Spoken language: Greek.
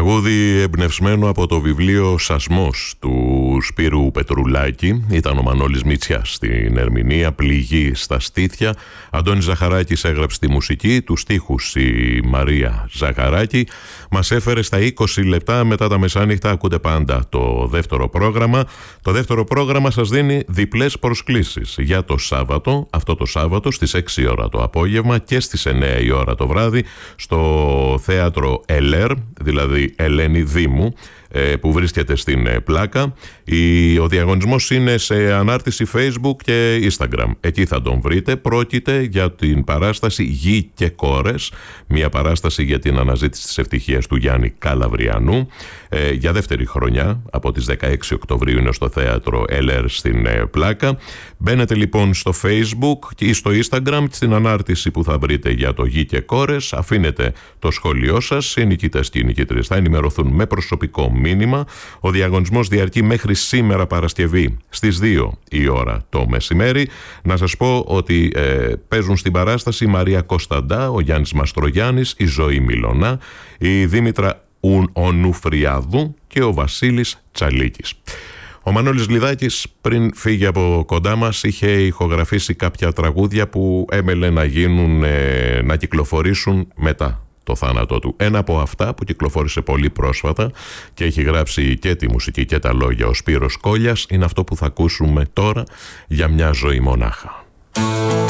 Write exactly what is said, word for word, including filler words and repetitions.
Τραγούδι εμπνευσμένο από το βιβλίο «Σασμός» του Σπύρου Πετρουλάκη. Ήταν ο Μανώλης Μητσιάς στην ερμηνεία, πληγή στα στήθια. Αντώνης Ζαχαράκης έγραψε τη μουσική, τους στίχους η Μαρία Ζαχαράκη. Μας έφερε στα είκοσι λεπτά μετά τα μεσάνυχτα. Ακούτε πάντα το δεύτερο πρόγραμμα. Το δεύτερο πρόγραμμα σας δίνει διπλές προσκλήσεις για το Σάββατο, αυτό το Σάββατο στις έξι η ώρα το απόγευμα και στις εννιά η ώρα το βράδυ στο θέατρο Ελέρ, δηλαδή Ελένη Δήμου, που βρίσκεται στην Πλάκα. Ο διαγωνισμός είναι σε ανάρτηση Facebook και Instagram. Εκεί θα τον βρείτε. Πρόκειται για την παράσταση «Γη και κόρες», μια παράσταση για την αναζήτηση της ευτυχίας του Γιάννη Καλαβριανού. Ε, για δεύτερη χρονιά, από τις δεκαέξι Οκτωβρίου είναι στο θέατρο Ελέρ στην Πλάκα. Μπαίνετε λοιπόν στο Facebook ή στο Instagram, στην ανάρτηση που θα βρείτε για το «Γη και κόρες», αφήνετε το σχόλιο σας. Οι νικητές και οι νικήτριες θα ενημερωθούν με προσωπικό μήνυμα. Ο διαγωνισμός διαρκεί μέχρι σήμερα Παρασκευή στις δύο η ώρα το μεσημέρι. Να σας πω ότι ε, παίζουν στην παράσταση η Μαρία Κωνσταντά, ο Γιάννης Μαστρογιάννης, η Ζωή Μιλωνά, η Δήμητρα Ονουφριάδου και ο Βασίλης Τσαλίκης. Ο Μανώλης Λιδάκης πριν φύγει από κοντά μας είχε ηχογραφήσει κάποια τραγούδια που έμελε να γίνουν, ε, να κυκλοφορήσουν μετά το θάνατό του. Ένα από αυτά που κυκλοφόρησε πολύ πρόσφατα και έχει γράψει και τη μουσική και τα λόγια ο Σπύρος Κόλιας είναι αυτό που θα ακούσουμε τώρα, «Για μια ζωή μονάχα».